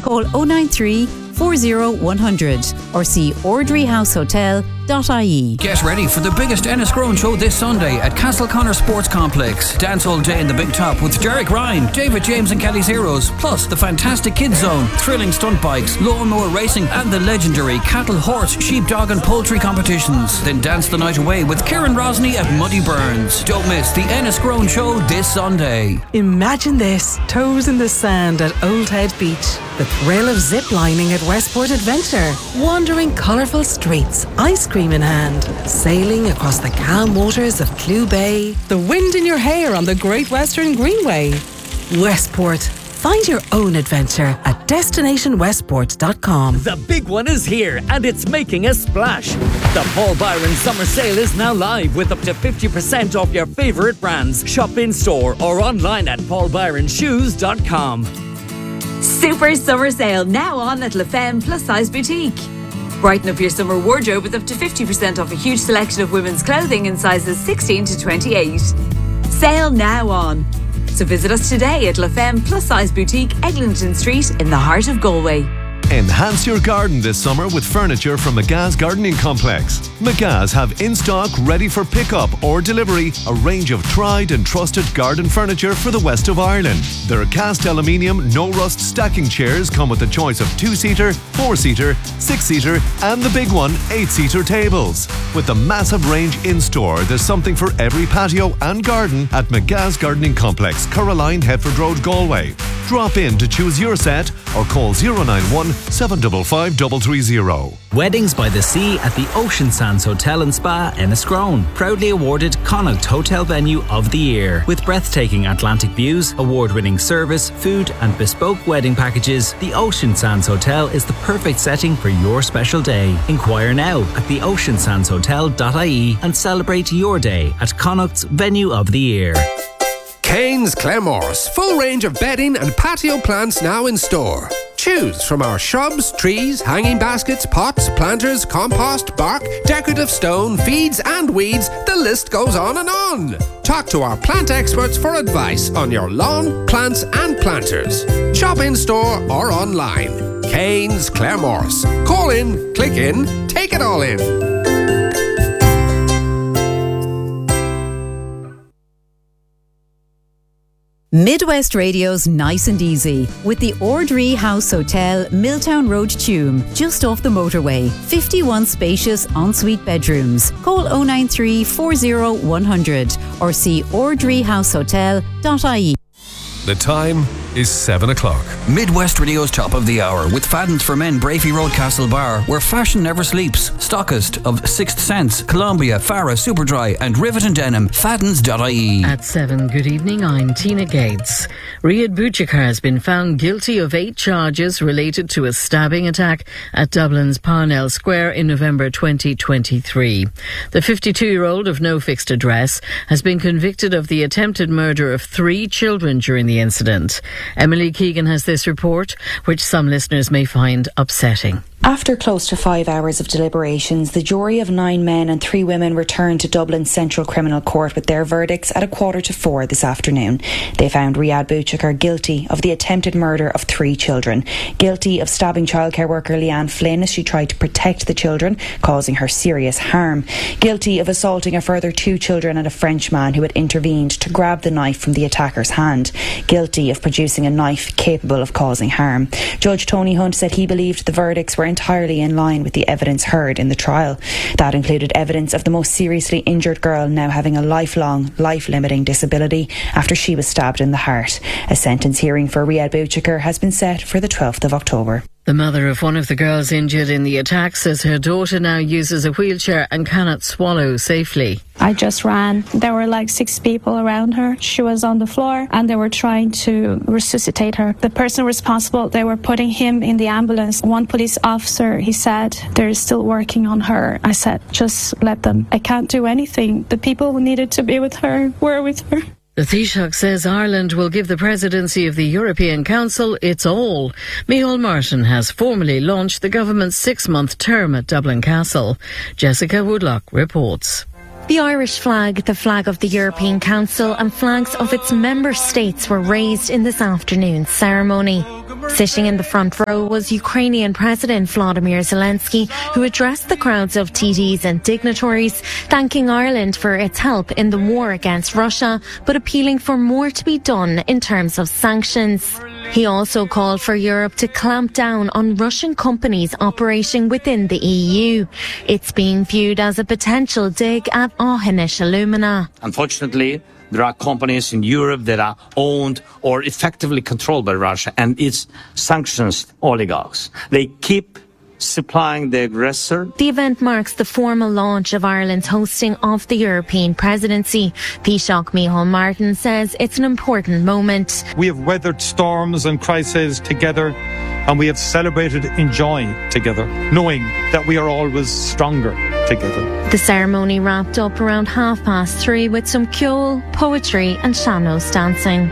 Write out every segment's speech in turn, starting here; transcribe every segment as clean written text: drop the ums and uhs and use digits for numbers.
call 093 40 100 or see ordreehousehotel.ie. Get ready for the biggest Enniscrone show this Sunday at Castleconnor Sports Complex. Dance all day in the Big Top with Derek Ryan, David James and Kelly's Heroes, plus the fantastic Kids Zone, thrilling stunt bikes, lawnmower racing and the legendary cattle, horse, sheep, dog and poultry competitions. Then dance the night away with Kieran Rosny at Muddy Burns. Don't miss the Enniscrone show this Sunday. Imagine this, toes in the sand at Old Head Beach. The thrill of zip-lining at Westport Adventure. Wandering colourful streets, ice cream in hand. Sailing across the calm waters of Clew Bay. The wind in your hair on the Great Western Greenway. Westport. Find your own adventure at destinationwestport.com. The big one is here and it's making a splash. The Paul Byron Summer Sale is now live with up to 50% off your favourite brands. Shop in store or online at paulbyronshoes.com. Super Summer Sale now on at La Femme Plus Size Boutique. Brighten up your summer wardrobe with up to 50% off a huge selection of women's clothing in sizes 16 to 28. Sale now on. So visit us today at La Femme Plus Size Boutique, Eglinton Street in the heart of Galway. Enhance your garden this summer with furniture from McGath's Gardening Complex. McGath's have in stock, ready for pickup or delivery, a range of tried and trusted garden furniture for the west of Ireland. Their cast aluminium, no rust stacking chairs come with a choice of 2-seater, 4-seater, 6-seater and the big one, 8-seater tables. With the massive range in store, there's something for every patio and garden at McGath's Gardening Complex, Caroline, Hetford Road, Galway. Drop in to choose your set or call 091 755 330. Weddings by the Sea at the Ocean Sands Hotel and Spa, Enniscrone. Proudly awarded Connacht Hotel Venue of the Year. With breathtaking Atlantic views, award-winning service, food and bespoke wedding packages, the Ocean Sands Hotel is the perfect setting for your special day. Inquire now at theoceansandshotel.ie and celebrate your day at Connacht's Venue of the Year. Kane's Claremorris. Full range of bedding and patio plants now in store. Choose from our shrubs, trees, hanging baskets, pots, planters, compost, bark, decorative stone, feeds and weeds. The list goes on and on. Talk to our plant experts for advice on your lawn, plants and planters. Shop in store or online. Kane's Claremorris. Call in, click in, take it all in. Midwest Radio's Nice and Easy with the Ordree House Hotel, Milltown Road, Tuam, just off the motorway. 51 spacious ensuite bedrooms. Call 093 40 100 or see ordreehousehotel.ie. The time is 7 o'clock. Midwest Radio's top of the hour with Fadden's for Men, Brafey Road, Castle Bar, where fashion never sleeps. Stockist of Sixth Sense, Columbia, Farah, Superdry and Rivet and Denim. Faddens.ie. At 7, good evening, I'm Tina Gates. Riyad Bouchikar has been found guilty of 8 charges related to a stabbing attack at Dublin's Parnell Square in November 2023. The 52-year-old of no fixed address has been convicted of the attempted murder of 3 children during the incident. Emily Keegan has this report, which some listeners may find upsetting. After close to 5 hours of deliberations, the jury of 9 men and 3 women returned to Dublin's Central Criminal Court with their verdicts at 3:45 this afternoon. They found Riyad Bouchikar guilty of the attempted murder of 3 children, guilty of stabbing childcare worker Leanne Flynn as she tried to protect the children, causing her serious harm, guilty of assaulting a further 2 children and a Frenchman who had intervened to grab the knife from the attacker's hand, guilty of producing a knife capable of causing harm. Judge Tony Hunt said he believed the verdicts were entirely in line with the evidence heard in the trial. That included evidence of the most seriously injured girl now having a lifelong, life-limiting disability after she was stabbed in the heart. A sentence hearing for Riyad Bouchikar has been set for the 12th of October. The mother of one of the girls injured in the attack says her daughter now uses a wheelchair and cannot swallow safely. I just ran. There were like 6 people around her. She was on the floor and they were trying to resuscitate her. The person responsible, they were putting him in the ambulance. One police officer, he said, they're still working on her. I said, just let them. I can't do anything. The people who needed to be with her were with her. The Taoiseach says Ireland will give the presidency of the European Council its all. Micheál Martin has formally launched the government's 6-month term at Dublin Castle. Jessica Woodlock reports. The Irish flag, the flag of the European Council and flags of its member states were raised in this afternoon's ceremony. Sitting in the front row was Ukrainian President Volodymyr Zelensky, who addressed the crowds of TDs and dignitaries, thanking Ireland for its help in the war against Russia, but appealing for more to be done in terms of sanctions. He also called for Europe to clamp down on Russian companies operating within the EU. It's being viewed as a potential dig at Aughinish Alumina. Unfortunately, there are companies in Europe that are owned or effectively controlled by Russia and its sanctions oligarchs. They keep supplying the aggressor. The event marks the formal launch of Ireland's hosting of the European presidency. Taoiseach Micheál Martin says it's an important moment. We have weathered storms and crises together, and we have celebrated in joy together, knowing that we are always stronger together. The ceremony wrapped up around 3:30 with some ceol, poetry and sean-nós dancing.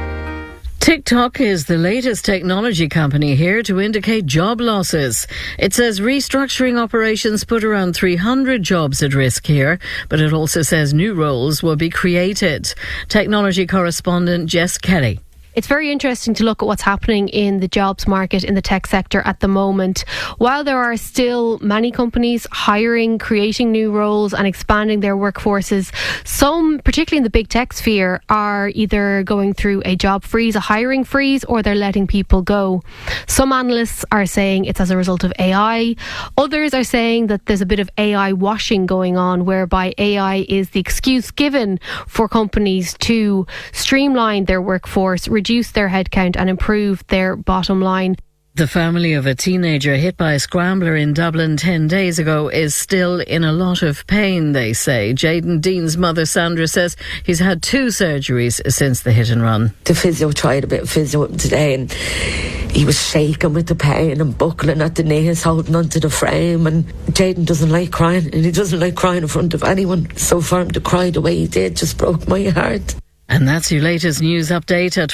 TikTok is the latest technology company here to indicate job losses. It says restructuring operations put around 300 jobs at risk here, but it also says new roles will be created. Technology correspondent Jess Kelly. It's very interesting to look at what's happening in the jobs market in the tech sector at the moment. While there are still many companies hiring, creating new roles and expanding their workforces, some, particularly in the big tech sphere, are either going through a job freeze, a hiring freeze, or they're letting people go. Some analysts are saying it's as a result of AI. Others are saying that there's a bit of AI washing going on, whereby AI is the excuse given for companies to streamline their workforce, reduce their headcount and improve their bottom line. The family of a teenager hit by a scrambler in Dublin 10 days ago is still in a lot of pain, they say. Jayden Dean's mother, Sandra, says he's had 2 surgeries since the hit and run. The physio tried a bit of physio with him today, and he was shaking with the pain and buckling at the knees, holding onto the frame. And Jayden doesn't like crying, and he doesn't like crying in front of anyone. So for him to cry the way he did just broke my heart. And that's your latest news update at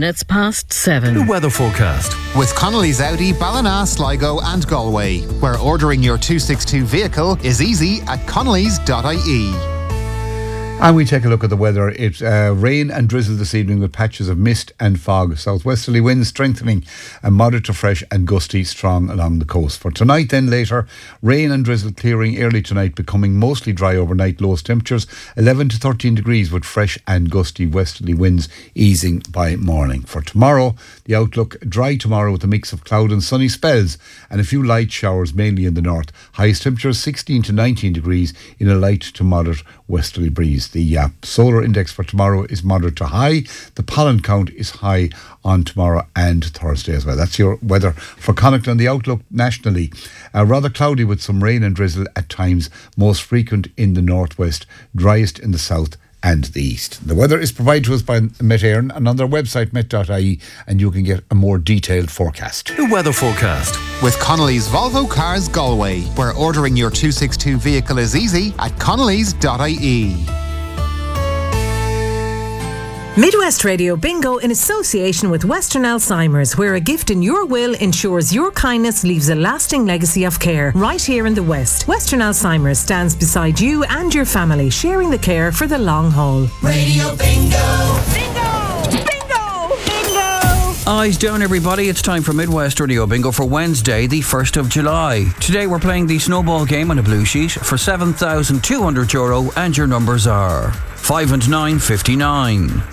7:04. The weather forecast with Connolly's Audi, Ballina, Sligo and Galway, where ordering your 262 vehicle is easy at connellys.ie. And we take a look at the weather. It's rain and drizzle this evening with patches of mist and fog. Southwesterly winds strengthening and moderate to fresh and gusty strong along the coast. For tonight then later, rain and drizzle clearing early tonight, becoming mostly dry overnight. Lowest temperatures 11 to 13 degrees with fresh and gusty westerly winds easing by morning. For tomorrow, the outlook dry tomorrow with a mix of cloud and sunny spells and a few light showers mainly in the north. Highest temperatures 16 to 19 degrees in a light to moderate westerly breeze. The solar index for tomorrow is moderate to high. The pollen count is high on tomorrow and Thursday as well. That's your weather for Connacht. And the outlook nationally, rather cloudy with some rain and drizzle at times, most frequent in the northwest, driest in the south and the east. The weather is provided to us by Met Éireann and on their website met.ie, and you can get a more detailed forecast. The weather forecast with Connolly's Volvo Cars Galway, where ordering your 262 vehicle is easy at connellys.ie. Midwest Radio Bingo in association with Western Alzheimer's, where a gift in your will ensures your kindness leaves a lasting legacy of care right here in the West. Western Alzheimer's stands beside you and your family, sharing the care for the long haul. Radio Bingo! Bingo! Bingo! Bingo! Eyes down, everybody. It's time for Midwest Radio Bingo for Wednesday, the 1st of July. Today we're playing the snowball game on a blue sheet for €7,200, and your numbers are 5 and 9, 59.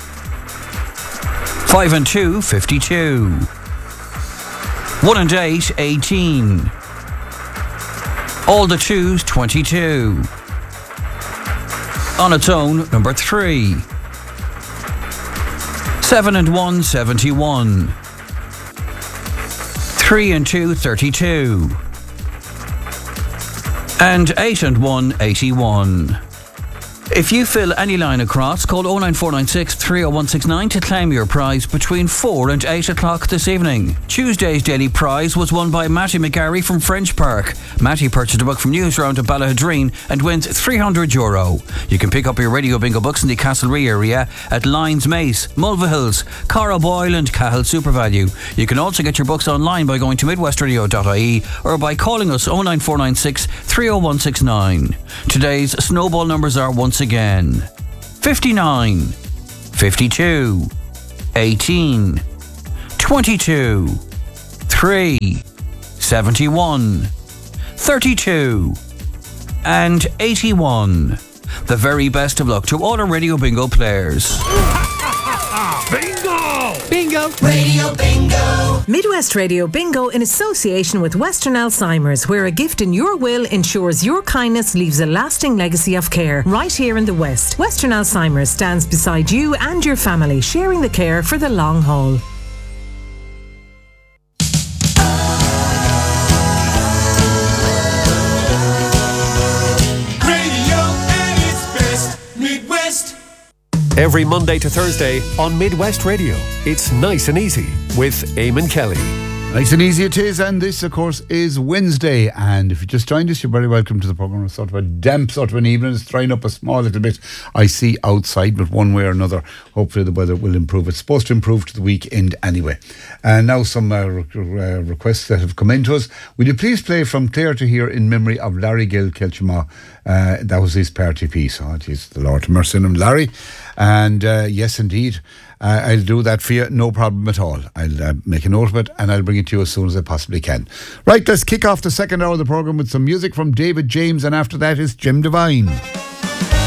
5 and 2, 52. 1 and 8, 18. All the 2s, 22. On its own, number 3. 7 and 1, 71. 3 and 2, 32. And 8 and 1, 81. If you fill any line across, call 09496 30169 to claim your prize between 4 and 8 o'clock this evening. Tuesday's daily prize was won by Matty McGarry from French Park. Matty purchased a book from Newsround at Ballahadreen and wins €300. You can pick up your Radio Bingo books in the Castlerea area at Lyons Mace, Mulvihills, Carraboyle and Cahill SuperValue. You can also get your books online by going to midwestradio.ie or by calling us 09496 30169. Today's snowball numbers are once again 59, 52, 18, 22, 3, 71, 32 and 81. The very best of luck to all our Radio Bingo players. Bingo! Bingo! Radio Bingo! Midwest Radio Bingo in association with Western Alzheimer's, where a gift in your will ensures your kindness leaves a lasting legacy of care right here in the West. Western Alzheimer's stands beside you and your family, sharing the care for the long haul. Every Monday to Thursday on Midwest Radio, it's Nice and Easy with Eamon Kelly. Nice and easy it is, and this, of course, is Wednesday. And if you just joined us, you're very welcome to the programme. It's sort of a damp sort of an evening. It's drying up a small little bit, I see, outside, but one way or another, hopefully the weather will improve. It's supposed to improve to the weekend anyway. And now some requests that have come in to us. Will you please play From Clare to Here in memory of Larry Gill Kelchima? That was his party piece. Oh, jeez, the Lord have mercy on him, Larry. And yes, indeed, I'll do that for you, no problem at all. I'll make a note of it and I'll bring it to you as soon as I possibly can. Right, let's kick off the second hour of the programme with some music from David James, and after that is Jim Devine.